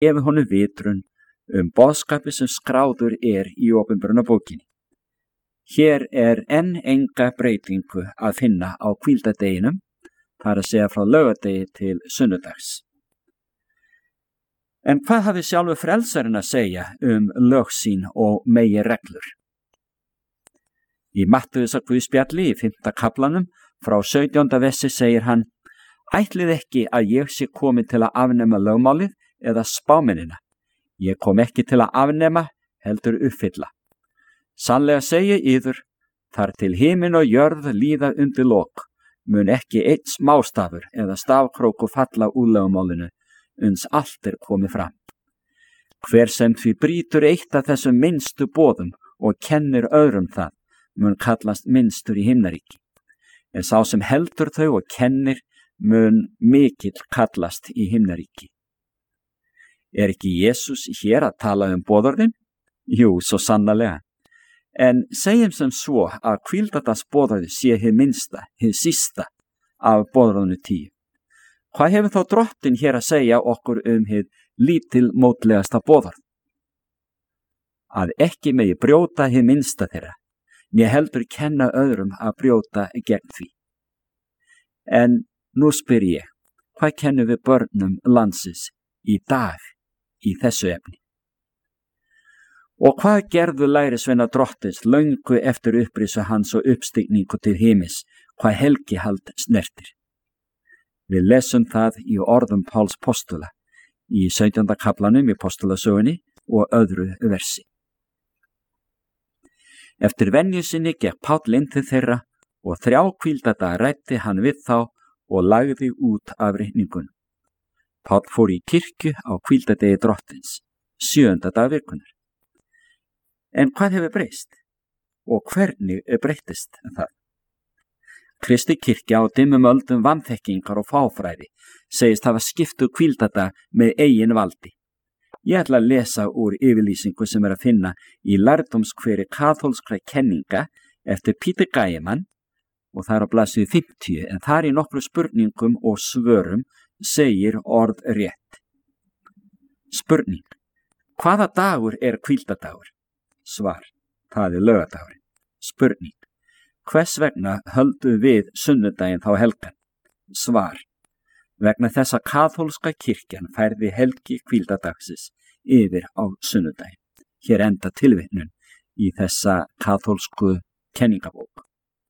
gefi honum vitrun boðskapi sem skráður í opinberunarbókinni. Hér enn enga breytingu að finna á hvíldardeginum, það að segja frá laugardegi til sunnudags. En hvað hafi sjálfur frelsarinn að segja lög sín og meginreglur? Í Mattheusarguðspjalli í 5. kaflanum frá 17. versi segir hann: Ætlið ekki að ég sé komin til að afnema lögmálið eða spámennina. Ég kom ekki til að afnema, heldur uppfylla. Sannlega segi yður, þar til himin og jörð líða undir lok, mun ekki einn smástafur eða stafkrókur falla úr lögmálinu, uns allt komið fram. Hver sem því brýtur eitt af þessum minnstu boðum og kennir öðrum það, mun kallast minnstur í himnaríki. En sá sem heldur þau og kennir, mun mikill kallast í himnaríki. Ekki Jesús hér að tala boðorðin? Jú, svo sannarlega. En segjum sem svo að hvíldardagsboðorðið sé hið minnsta, hið sísta af boðorðinu 10. Hvað hefur þá Drottinn hér að segja okkur hið lítilmótlegasta boðorð? Að ekki megi brjóta hið minnsta þeirra, né heldur kenna öðrum að brjóta gegn því. En nú spyr ég, hvað kennum við börnum landsins í dag í þessu efni? Og hvað gerðu lærisveina Drottins löngu eftir upprisu hans og uppstigningu til himins, hvað helgihald snertir? Við lesum það í orðum Páls postula í 17. kaflanum í postulasögunni og öðru versi. Eftir venju sinni gekk Páll inn til þeirra og 3 hvíldardaga ræddi hann við þá og lagði út af reikningunum. Páll fór í kirkju á hvíldardegi Drottins, 7. dag vikunnar. En hvað hefur breyst? Og hvernig breyttist það? Kristi kirkja á dimmum öldum vanþekkingar og fáfræði segist hafa skiptu hvíldardag með eigin valdi. Ég ætla að lesa úr yfirlýsingu sem að finna í lærdómskveri kaþólskra kenninga eftir Peter Gæemann og það á blaðsíðu 50, en þar í nokkru spurningum og svörum segir orð rétt. Spurning: hvaða dagur hvíldardagur? Svar: það laugardagurinn. Spurning: hvers vegna höldum við sunnudaginn þá helgan? Svar: vegna þess að kaþólska kirkjan færði helgi hvíldardagsins yfir á sunnudaginn. Hér enda tilvitnun í þessa kaþólsku kenningabók.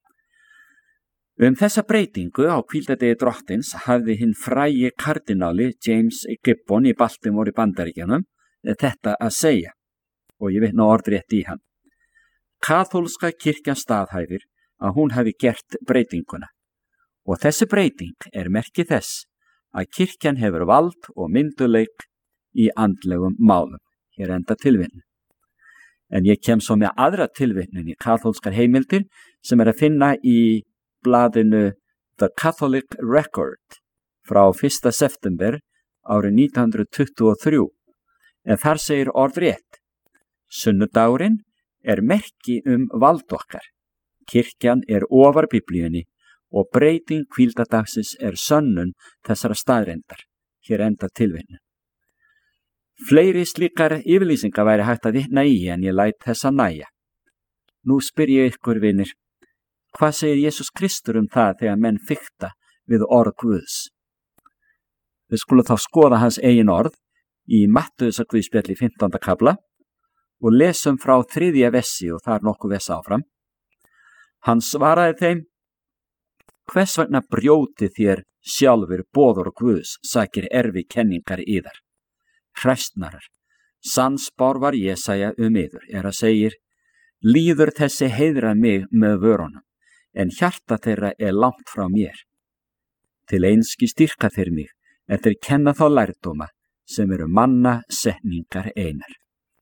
Þessa breytingu á hvíldardegi Drottins hafði hinn frægi kardináli James Gibbon í Baltimore í Bandaríkjunum þetta að segja, og ég vitna orðrétt í hann. Kaþólska kirkjan staðhæfir að hún hafi gert breytinguna, og þessi breyting merki þess að kirkjan hefur vald og myndugleik í andlegum málum. Hér enda tilvitnun. En ég kem svo með aðra tilvitnun í kaþólskar heimildir sem að finna í blaðinu The Catholic Record frá 1. september árið 1923, en þar segir orðrétt: sunnudagurinn merki vald okkar. Kirkjan ofar Biblíunni og breyting hvíldardagsins sönnun þessara staðreyndar. Hér enda tilvitnun. Fleiri slíkar yfirlýsingar væri hægt að vitna í, en ég læt þessa nægja. Nú spyr ég ykkur, vinir, hvað segir Jesús Kristur það þegar menn fikta við orð Guðs? Við skulum þá skoða hans eigin orð í Mattheusarguðspjalli 15. kafla og lesum frá 3. versi og þar nokkuð versa áfram. Hann svaraði þeim: hvers vegna brjótið þér sjálfur boðorð Guðs, sakir erfi kenningar yðar? Hræstnarar, sannspár var Jesaja yður, að segir: líður þessi heiðra mig með vörunum, en hjarta þeirra langt frá mér. Til einski styrka þeir mig, en þeir kenna þá lærdóma sem manna setningar einar.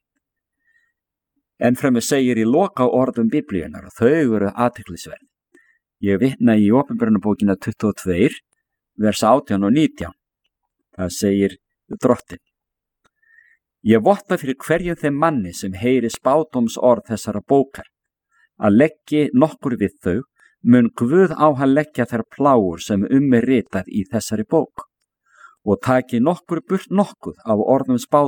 Ennfremur segir í loka orðum Biblíunar, og þau athyglisverð. Ég vitna í Opinberunarbókina 22, vers 18 og 19. Það segir Drottinn: ég votta fyrir hverjum þeim manni sem heyri spádómsorð þessara bókar, að leggi nokkur við þau, mun Guð á hann leggja þær plágur sem ritað í þessari bók. og taki nokkur burt nokkuð af orðum spáð